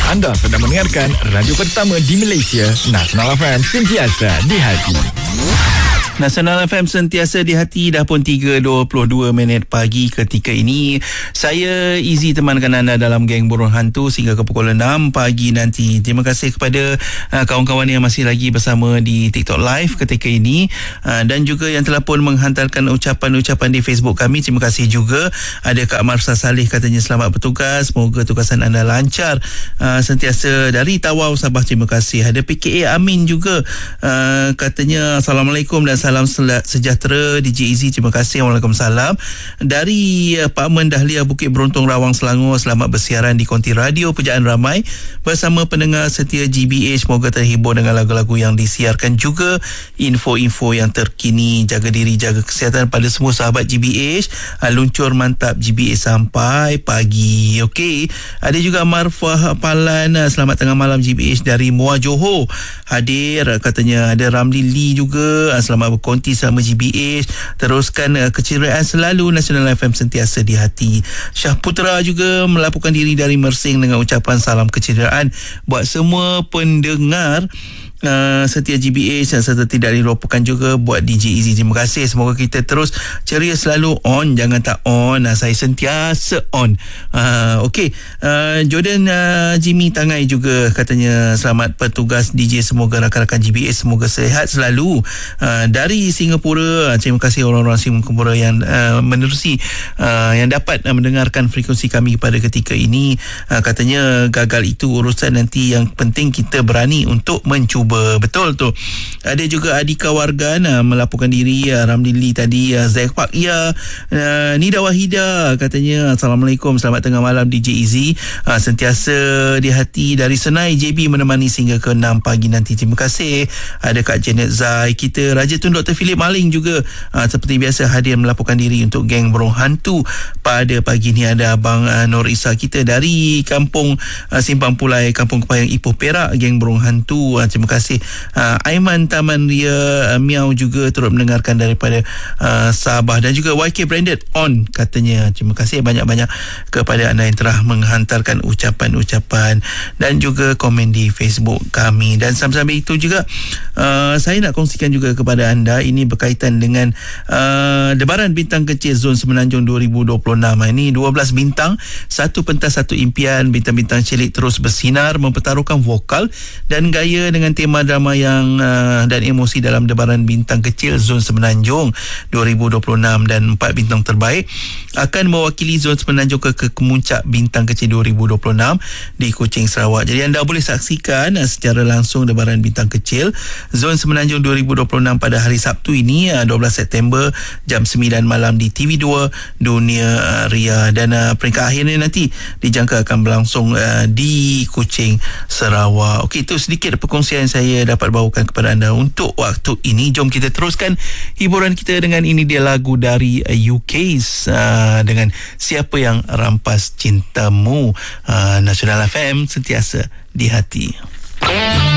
Anda sedang mendengarkan radio pertama di Malaysia, Nasional FM, sentiasa di hati. Nasional FM sentiasa di hati. Dah pun 3.22 pagi ketika ini. Saya Izzy temankan anda dalam Geng Burung Hantu sehingga ke pukul 6 pagi nanti. Terima kasih kepada kawan-kawan yang masih lagi bersama di TikTok Live ketika ini, dan juga yang telah pun menghantarkan ucapan-ucapan di Facebook kami. Terima kasih juga. Ada Kak Marsa Salih katanya selamat bertugas, semoga tugasan anda lancar sentiasa dari Tawau, Sabah. Terima kasih. Ada PKA Amin juga katanya Assalamualaikum dan salam sejahtera DJ Izzy. Terima kasih. Waalaikumsalam. Dari Pak Men Dahlia Bukit Berontong Rawang Selangor, selamat bersiaran di konti radio Pujaan Ramai bersama pendengar setia GBH. Semoga terhibur dengan lagu-lagu yang disiarkan, juga info-info yang terkini. Jaga diri, jaga kesihatan pada semua sahabat GBH. Luncur mantap GBH sampai pagi. Okey. Ada juga Marfah Palan, selamat tengah malam GBH dari Muar Johor. Hadir katanya. Ada Ramli Lee juga, selamat berkonti sama GBH. Teruskan keceriaan selalu, Nasional FM sentiasa di hati. Syah Putra juga melaporkan diri dari Mersing dengan ucapan salam keceriaan buat semua pendengar setia GBH serta tidak dilupakan juga buat DJ Izzy. Terima kasih. Semoga kita terus ceria selalu, on jangan tak on. Saya sentiasa on. Okey. Jordan Jimmy Tangai juga katanya selamat bertugas DJ, semoga rakan-rakan GBH semoga sehat selalu. Dari Singapura, terima kasih orang-orang Singapura yang menerusi yang dapat mendengarkan frekuensi kami pada ketika ini. Katanya gagal itu urusan, nanti yang penting kita berani untuk mencuba. Betul tu. Ada juga Adika Wargan melaporkan diri. Ramli tadi. Zaik Pak Nida Wahida katanya Assalamualaikum, selamat tengah malam DJ Izzy, sentiasa di hati. Dari Senai JB menemani sehingga ke 6 pagi nanti. Terima kasih. Ada Kak Janet Zai kita. Raja Tun Dr. Philip Maling juga seperti biasa hadir melaporkan diri untuk Geng Burung Hantu pada pagi ni. Ada Abang Nur Isa kita dari Kampung Simpang Pulai, Kampung Kepayang Ipoh Perak, Geng Burung Hantu. Terima kasih. Aiman Taman Ria Miau juga turut mendengarkan daripada Sabah, dan juga YK Branded on katanya. Terima kasih banyak-banyak kepada anda yang telah menghantarkan ucapan-ucapan dan juga komen di Facebook kami. Dan sambil itu juga saya nak kongsikan juga kepada anda, ini berkaitan dengan Debaran Bintang Kecil Zon Semenanjung 2026. Ini 12 bintang, satu pentas satu impian. Bintang-bintang cilik terus bersinar mempertaruhkan vokal dan gaya dengan tema drama yang dan emosi dalam Debaran Bintang Kecil Zon Semenanjung 2026, dan 4 bintang terbaik akan mewakili Zon Semenanjung ke Kemuncak Bintang Kecil 2026 di Kuching, Sarawak. Jadi anda boleh saksikan secara langsung Debaran Bintang Kecil Zon Semenanjung 2026 pada hari Sabtu ini 12 September jam 9 malam di TV2 Dunia Ria, dan peringkat akhirnya nanti dijangka akan berlangsung di Kuching, Sarawak. Okey, itu sedikit perkongsian saya dapat bawakan kepada anda untuk waktu ini. Jom kita teruskan hiburan kita dengan ini dia lagu dari UK dengan Siapa Yang Rampas Cintamu. Nasional FM sentiasa di hati.